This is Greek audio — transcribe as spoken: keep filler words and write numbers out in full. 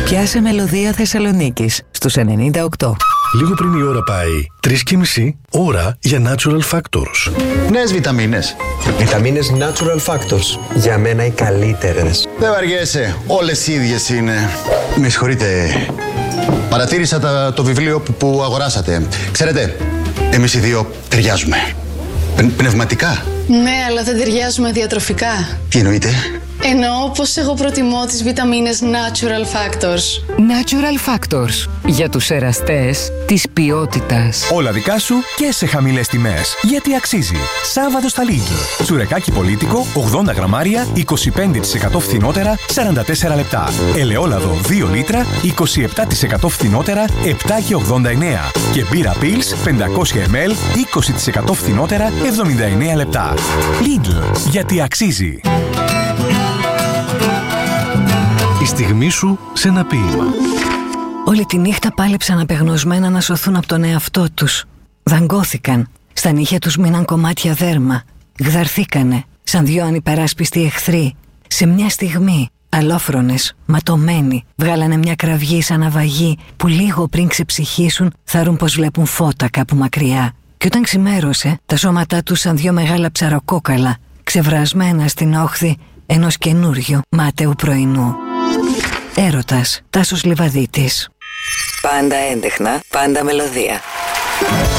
Πιάσε Μελωδία Θεσσαλονίκης στους ενενήντα οκτώ. Λίγο πριν η ώρα πάει, τρεις και μισή, ώρα για Natural Factors. Νέες βιταμίνες. Βιταμίνες Natural Factors. Για μένα οι καλύτερες. Δεν βαριέσαι, όλες οι ίδιες είναι. Με συγχωρείτε, παρατήρησα τα, το βιβλίο που, που αγοράσατε. Ξέρετε, εμείς οι δύο ταιριάζουμε. Πνευματικά. Ναι, αλλά δεν ταιριάζουμε διατροφικά. Τι εννοείτε? Εννοώ πως εγώ προτιμώ τις βιταμίνες Natural Factors. Natural Factors. Για τους εραστές της ποιότητας. Όλα δικά σου και σε χαμηλές τιμές. Γιατί αξίζει. Σάββατο στα Lidl. Τσουρεκάκι πολίτικο, ογδόντα γραμμάρια, είκοσι πέντε τοις εκατό φθηνότερα, σαράντα τέσσερα λεπτά. Ελαιόλαδο δύο λίτρα, είκοσι επτά τοις εκατό φθηνότερα, επτά και ογδόντα εννέα. Και μπύρα Pils πεντακόσια μιλιλίτρα, είκοσι τοις εκατό φθηνότερα, εβδομήντα εννέα λεπτά. Lidl. Γιατί αξίζει. Η στιγμή σου σε ένα ποίημα. Όλη τη νύχτα πάλεψαν απεγνωσμένα να σωθούν από τον εαυτό τους. Δαγκώθηκαν. Στα νύχια τους μείναν κομμάτια δέρμα. Γδαρθήκανε σαν δυο ανυπεράσπιστοι εχθροί. Σε μια στιγμή, αλόφρονες, ματωμένοι, βγάλανε μια κραυγή σαν ναυαγή που λίγο πριν ξεψυχήσουν θα ρουν πως βλέπουν φώτα κάπου μακριά. Και όταν ξημέρωσε, τα σώματά τους σαν δυο μεγάλα ψαροκόκαλα, ξεβρασμένα στην όχθη ενός καινούριου μάταιου πρωινού. Έρωτας, Τάσος Λιβαδίτης. Πάντα έντεχνα, πάντα μελωδία.